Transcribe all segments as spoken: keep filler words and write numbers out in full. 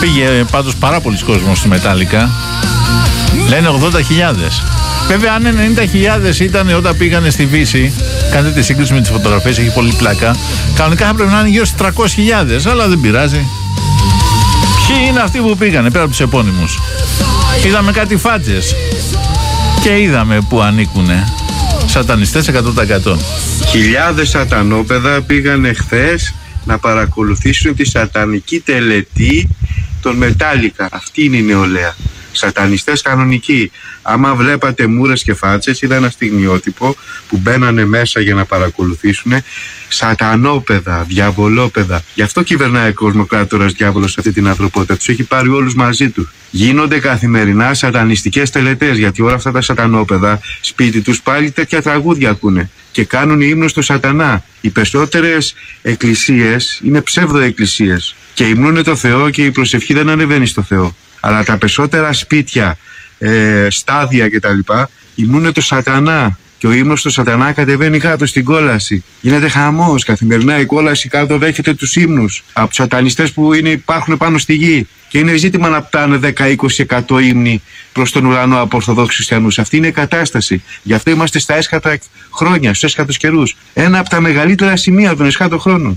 Πήγε πάντως πάρα πολλοί κόσμος στη Μετάλλικα. Λένε ογδόντα χιλιάδες. Βέβαια, αν ενενήντα χιλιάδες ήταν όταν πήγανε στη Βύση, κάντε τη σύγκριση με τις φωτογραφίες, έχει πολύ πλάκα. Κανονικά θα πρέπει να είναι γύρω στις τριακόσιες χιλιάδες, αλλά δεν πειράζει. Ποιοι είναι αυτοί που πήγανε πέρα από τους επώνυμους? Είδαμε κάτι φάτσες και είδαμε που ανήκουνε. Σατανιστές εκατό τοις εκατό. Χιλιάδες σατανόπεδα πήγανε χθες να παρακολουθήσουν τη σατανική τελετή των Μετάλλικα. Αυτή είναι η νεολαία. Σατανιστές κανονικοί. Άμα βλέπατε μούρες και φάτσες, είδα ένα στιγμιότυπο που μπαίνανε μέσα για να παρακολουθήσουν σατανόπεδα, διαβολόπεδα. Γι' αυτό κυβερνάει ο κοσμοκράτορας διάβολος αυτή την ανθρωπότητα. Τους έχει πάρει όλους μαζί του. Γίνονται καθημερινά σατανιστικές τελετές, γιατί όλα αυτά τα σατανόπεδα σπίτι τους πάλι τέτοια τραγούδια ακούνε και κάνουν ύμνο στο σατανά. Οι περισσότερες εκκλησίες είναι ψεύδο-εκκλησίες και υμνούνε το Θεό και η προσευχή δεν ανεβαίνει στο Θεό. Αλλά τα περισσότερα σπίτια, ε, στάδια κτλ. Υμνούνε το σατανά. Και ο ύμνος στο σατανά κατεβαίνει κάτω στην κόλαση. Γίνεται χαμός. Καθημερινά η κόλαση κάτω δέχεται τους ύμνους από τους σατανιστές που είναι, υπάρχουν πάνω στη γη. Και είναι ζήτημα να πτάνε δέκα με είκοσι τοις εκατό ύμνοι προς τον ουρανό από Ορθοδόξους Χριστιανούς. Αυτή είναι η κατάσταση. Γι' αυτό είμαστε στα έσχατα χρόνια, στους έσχατους καιρούς. Ένα από τα μεγαλύτερα σημεία των έσχατων χρόνων.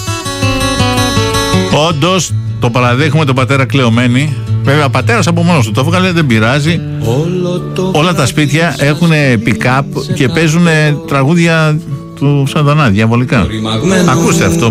Όντως, το παραδέχουμε τον πατέρα Κλεωμένη. Βέβαια, πατέρας από μόνος του το έβγαλε, δεν πειράζει. Όλα τα σπίτια έχουν pick-up και παίζουν τραγούδια του σατανά, διαβολικά. Ακούστε αυτό.